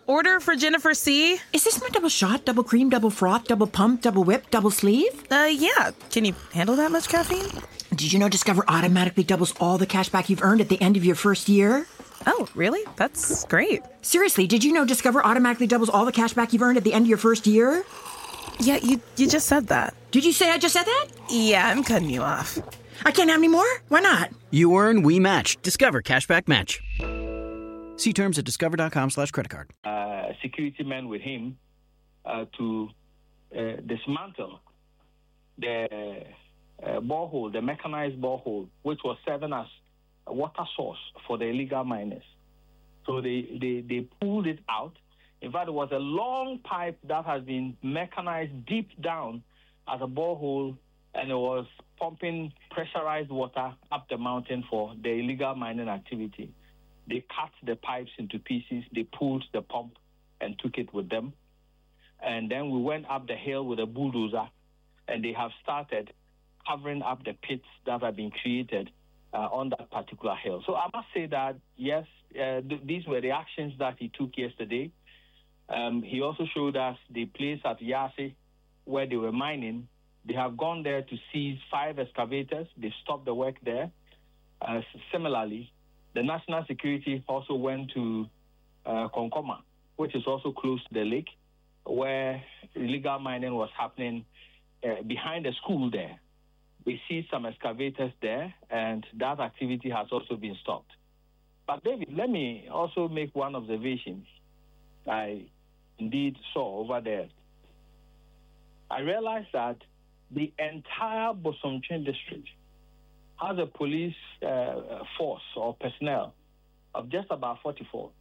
Order for Jennifer C. Is this my double shot, double cream, double froth, double pump, double whip, double sleeve? Yeah. Can you handle that much caffeine? Did you know Discover automatically doubles all the cash back you've earned at the end of your first year? Oh, really? That's great. Seriously, did you know Discover automatically doubles all the cash back you've earned at the end of your first year? Yeah, you just said that. Did you say I just said that? Yeah, I'm cutting you off. I can't have any more? Why not? You earn, we match. Discover Cashback Match. See terms at discover.com/creditcard. Security men with him to dismantle the borehole, the mechanized borehole, which was serving as a water source for the illegal miners. So they pulled it out. In fact, it was a long pipe that has been mechanized deep down as a borehole, and it was pumping pressurized water up the mountain for the illegal mining activity. They cut the pipes into pieces, they pulled the pump and took it with them. And then we went up the hill with a bulldozer, and they have started covering up the pits that have been created on that particular hill. So I must say that, yes, these were the actions that he took yesterday. He also showed us the place at Yase where they were mining. They have gone there to seize 5 excavators. They stopped the work there. Similarly, the national security also went to Konkoma, which is also close to the lake, where illegal mining was happening behind the school there. We see some excavators there, and that activity has also been stopped. But David, let me also make one observation I indeed saw over there. I realized that the entire Bosomtwe district has a police force or personnel of just about 44.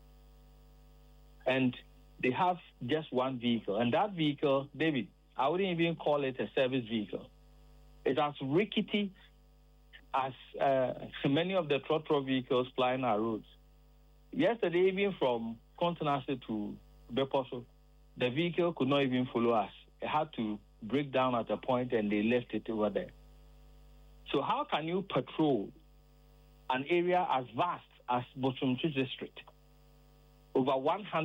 And they have just one vehicle. And that vehicle, David, I wouldn't even call it a service vehicle. It's as rickety as many of the trotro vehicles plying our roads. Yesterday, even from Kontenase to Beposo, the vehicle could not even follow us. It had to break down at a point, and they left it over there. So how can you patrol an area as vast as Bosomtwe district, over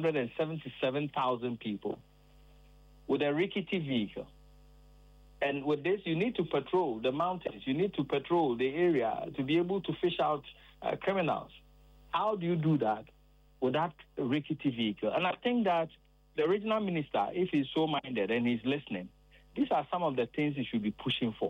177,000 people, with a rickety vehicle? And with this, you need to patrol the mountains. You need to patrol the area to be able to fish out criminals. How do you do that with that rickety vehicle? And I think that the regional minister, if he's so minded and he's listening, these are some of the things he should be pushing for.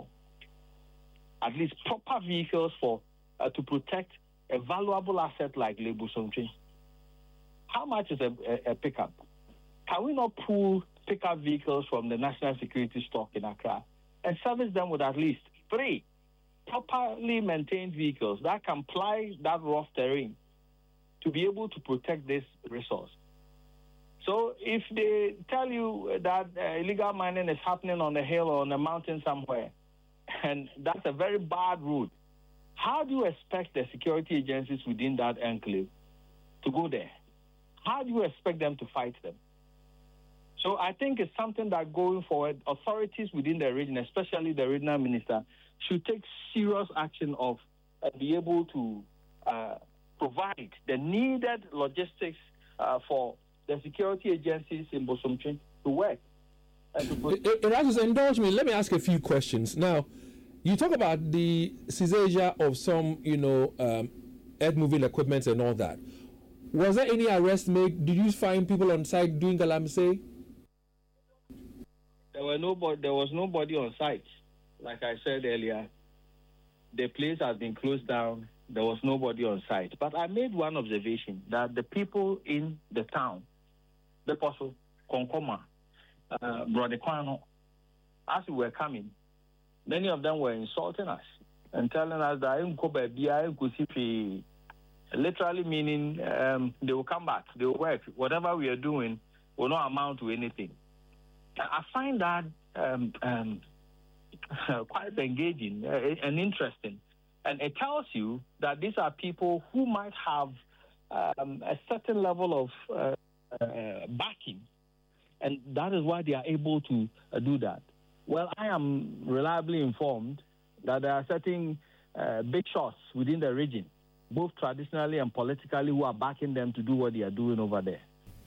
At least proper vehicles for to protect a valuable asset like Lake Bosomtwe. How much is a pickup? Can we not pull pickup vehicles from the national security stock in Accra and service them with at least 3 properly maintained vehicles that can ply that rough terrain to be able to protect this resource? So if they tell you that illegal mining is happening on a hill or on a mountain somewhere, and that's a very bad route, how do you expect the security agencies within that enclave to go there? How do you expect them to fight them? So I think it's something that going forward, authorities within the region, especially the regional minister, should take serious action of be able to provide the needed logistics for the security agencies in Bosomtwe to work. Erasmus, indulge me. Let me ask a few questions. Now, you talk about the seizure of some, earth-moving equipment and all that. Was there any arrest made? Did you find people on site doing galamsey? There was nobody on site. Like I said earlier, the place has been closed down. There was nobody on site. But I made one observation that the people in the town, the Beposo, Konkoma, Brodequano, as we were coming, many of them were insulting us and telling us that literally meaning they will come back, they will work. Whatever we are doing will not amount to anything. I find that quite engaging and interesting. And it tells you that these are people who might have a certain level of backing, and that is why they are able to do that. Well, I am reliably informed that there are certain big shots within the region, both traditionally and politically, who are backing them to do what they are doing over there.